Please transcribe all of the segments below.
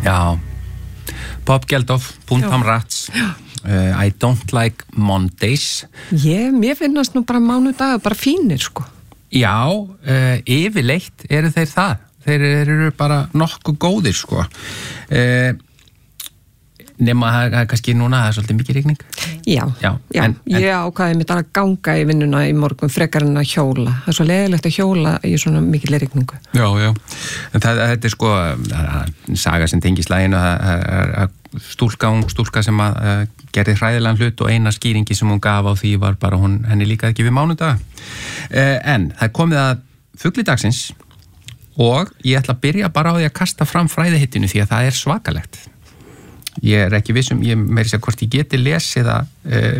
Já, Bob Geldof, Puntam Rats, I don't like Mondays. Mér finnast nú bara mánudagar bara fínir, sko. Já, yfirleitt eru þeir það. Þeir eru bara nokkuð góðir, sko. Nema það kannski núna, það svolítið mikið rigning. Já. En ég ákvaði mér að ganga í vinnuna í morgun frekar en að hjóla. Það svo leiðilegt að hjóla í svona mikil rigningu. Já. En þetta sko saga sem tengist laginu stúlka sem að gerði hræðilegan hlut og eina skýringi sem hún gaf á því var bara henni líkaði ekki við mánudaga. En það komið að fugli-dagsins og ég ætla að byrja bara á því að kasta fram fræðiheitinu því að það er svakalegt. Ég ekki vissum, ég meiri sér hvort ég geti lesið það,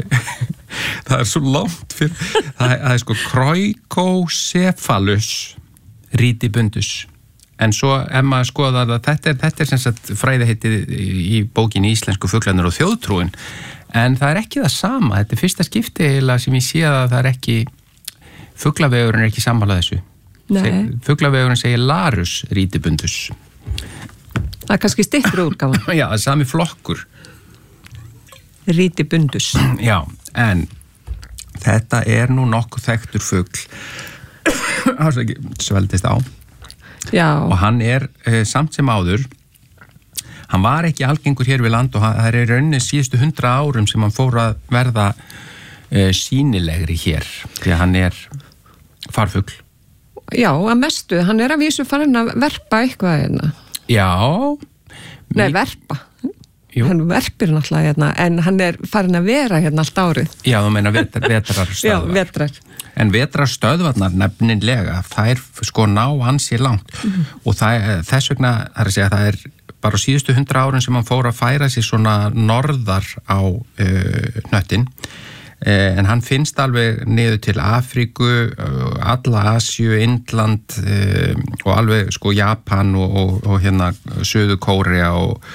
það svo langt fyrir, það sko Kroikocephalus ridibundus, en svo ef maður skoðar að þetta sem sagt fræðiheitið í bókinni Íslensku fuglarnir og þjóðtrúin, en það ekki það sama, þetta fyrsta skipti sem ég sé að það ekki, fuglavegurinn ekki sammála þessu. Fuglavegurinn segir Larus ridibundus. Það kannski styttri útgáfa. Já, það sami flokkur. Ridibundus. Já, en þetta nú nokkuð þekktur fugl. Það ekki sveldist á. Já. Og hann samt sem áður, hann var ekki algengur hér við land og það í rauninni síðustu 100 árum sem hann fór að verða sýnilegri hér. Því að hann farfugl. Já, að mestu. Hann að vísu farin að verpa eitthvað hérna. Já. Nei, verpa. Jú. Hann verpir náttúrulega hérna, en hann farin að vera hérna allt árið. Já, þú meina vetrarstöðvar. Já, vetrar. En vetrarstöðvarnar nefnilega, þær sko ná ansi langt. Og þess vegna, það að segja, það bara á síðustu 100 árum sem hann fór að færa sig svona norðar á hnöttin. En hann finnst alveg niður til Afríku, alla Asíu, Indland og alveg sko Japan og hérna Suður Kórea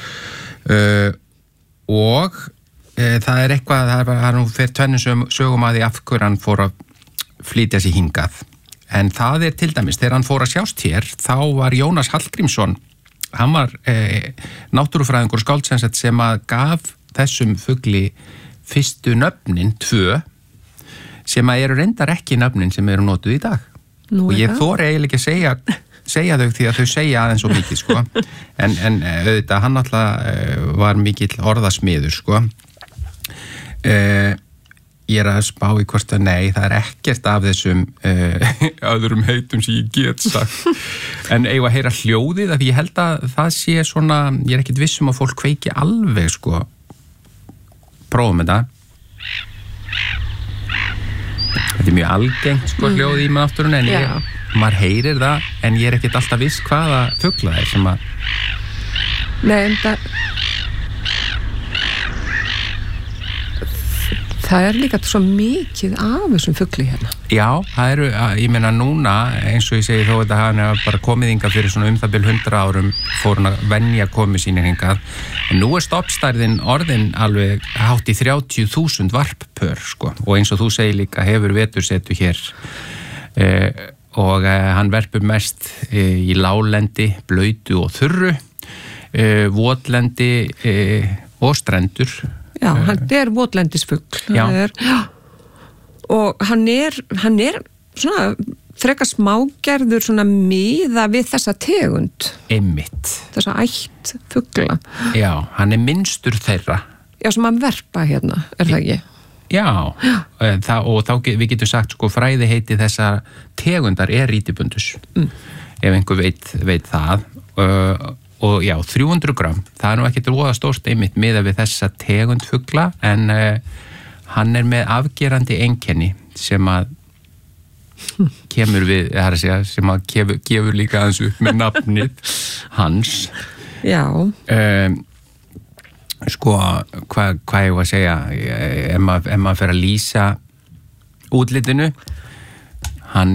og það eitthvað, það nú fyrir tvennum sögum að því af hverju hann fór að flytja sig hingað. En það til dæmis, þegar hann fór að sjást hér, þá var Jónas Hallgrímsson, hann var náttúrufræðingur og skáldsensett sem að gaf þessum fugli fyrstu nöfnin 2 sem að eru reyndar ekki nöfnin sem eru notuð í dag. Og ég þori eiginlega ekki að segja þau því að þau segja aðeins svo mikið, sko. En auðvitað, hann alltaf var mikill orðasmiður, sko. Ég að spá í hvort að nei, það ekkert af þessum öðrum heitum sem ég get sagt. En eigum að heyra hljóðið, af ég held að það sé svona, ég ekkert viss að fólk kveiki alveg, sko. Prófum þetta. Þetta mjög algengt sko hljóð í náttúrunni en maður heyrir það en ég ekkert alltaf viss hvaða fugla sem að Nei, en það líka svo mikið af þessum fugli hérna. Já, það ég meina núna, eins og ég segi þó að hann bara komið hingað fyrir svona það bil 100 árum, fór hann að venja komið sínir hingað. En nú stofnstærðin orðin alveg hátt í 30.000 varppör, sko. Og eins og þú segir líka, hefur vetursetu hér. Og hann verpur mest í láglendi, blautu og þurru, votlendi og strendur. Já, hann votlendisfugl. Og hann svona frekar smágerður svona miða við þessa tegund. Einmitt. Þessa ætt fugla. Já, hann minnstur þeirra. Já, sem hann verpa hérna, það ekki? Já. Og þá við getum sagt sko fræði heiti þessa tegundar ridibundus. Ef einhver veit það. Og já, 300 gram, það nú ekki róða stórt einmitt miðað við þessa tegund fugla, en hann með afgerandi einkenni sem að kemur við, það að segja, sem að gefur líka aðeins upp með nafnið hans. Já. Sko, hvað ég var að segja, ef maður fer að lýsa útlitinu, hann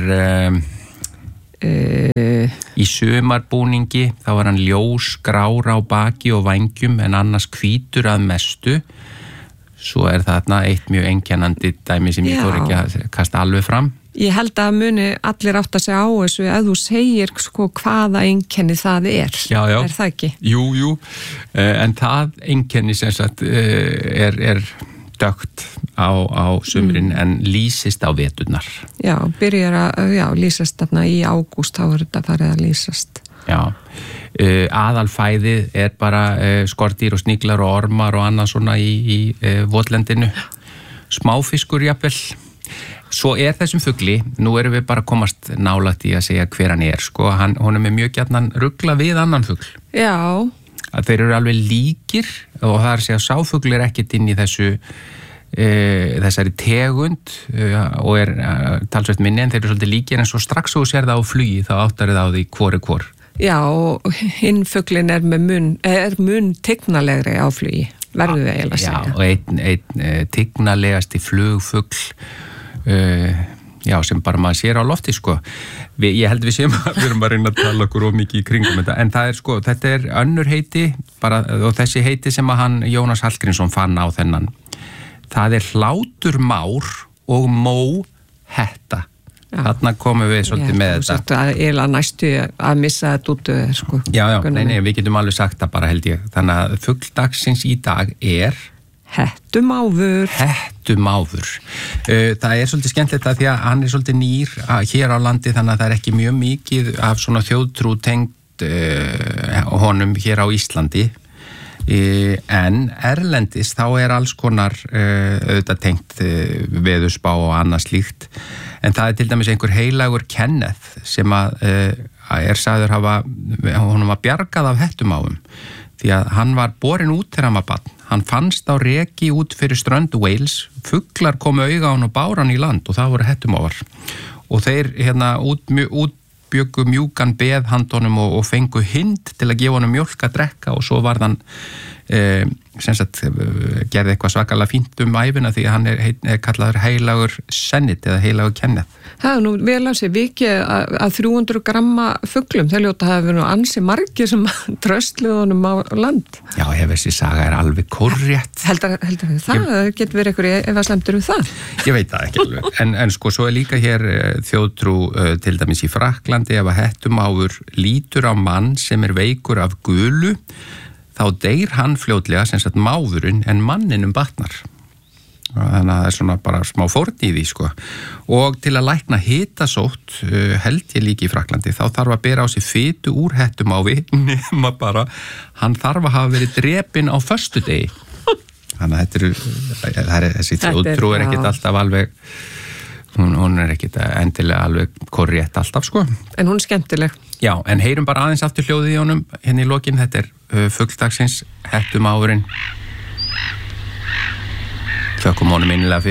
í sumarbúningi, þá var hann ljós grár á baki og vængjum en annars hvítur að mestu. Svo þarna eitt mjög einkennandi dæmi sem ég fór ekki að kasta alveg fram. Ég held að muni allir átt að segja á þessu að þú segir sko hvaða einkenni það er. Já. Er það ekki? Jú, en það einkenni sem sagt er dögt á sumrin en lýsist á veturnar. Já, byrjar að lýsast þarna í ágúst, þá þetta farið að lýsast. Já, aðalfæðið er bara skordýr og sniglar og ormar og annað svona í votlendinu. Smáfiskur jafnvel. Svo þessum fugli, nú erum við bara komast nálægt í að segja hver hann er, sko, honum mjög gjarnan rugla við annan fugl. Já. Að þeir eru alveg líkir og það að segja sáfugl ekkert inn í þessari tegund og talsvert minni en þeir eru svolítið líkir en svo strax þú sér það á flugi þá áttar það á því hvor er hvor. Já, og hinn fuglin er mun tignalegri á flugi, verður við eiginlega að segja. Já, og einn tignalegasti flugfugl sem bara maður sér á lofti, sko. Ég held við erum að reyna að tala okkur of mikið í kringum þetta, en það er, sko, þetta er önnur heiti, bara, og þessi heiti sem að Jónas Hallgrímsson fann á þennan, það er hláturmár og móhetta. Þarna komum við svolítið með þetta. Þú sagt að eiginlega næstu að missa þetta út, sko. Já, nei, við getum alveg sagt það bara, held ég. Þannig að fugl dagsins í dag er Hettumáfur. Það er svolítið skemmtilegt að því að hann er svolítið nýr hér á landi þannig að það er ekki mjög mikið af svona þjóðtrú tengt honum hér á Íslandi en erlendis þá er alls konar auðvitað tengt veðurspá og annað slíkt en það er til dæmis einhver heilagur Kenneth sem að sagður honum var bjargað af hettumáfum því að hann var borinn út þegar hann var barn. Hann fannst á reki út fyrir strönd Wales, fuglar komu auga á hann og bára hann í land og það voru hettumáfar. Og þeir útbjöggu mjúkan beð handonum og fengu hind til að gefa honum mjólk að drekka og svo var hann gerði eitthvað svakalega fínt ævina því að hann er kallaður heilagur Sennit eða heilagur Kenneth. Það er nú vel á sig vikið að 300 gramma fuglum, þeir ljóta hafa verið ansi margir sem tröstluðu honum á land. Já, ef þessi saga er alveg korrétt. Heldur það getur verið einhverju efaslemdur það? Ég veit það ekki alveg, en sko svo er líka hér þjóðtrú til dæmis í Frakklandi ef að hettumáfur lítur á mann sem er veikur af gulu þá deyr hann fljótlega sem sagt máfurinn en manninum batnar. Þannig að það er svona bara smá fórn í því, sko. Og til að lækna hitasótt held ég líka í Frakklandi, þá þarf að bera á sig fitu úr hettumáfi nema bara, hann þarf að hafa verið drepinn á föstudegi. Þannig að þessi þjóðtrú er ekkit alltaf alveg, hún er ekkit endilega alveg korrétt alltaf, sko. En hún er skemmtileg. Já, en heyrum bara aðeins aftur hljóðið í honum hérna í lokin, þetta er fugldagsins, hettumáfurinn. Þökkum honum innilega fyrir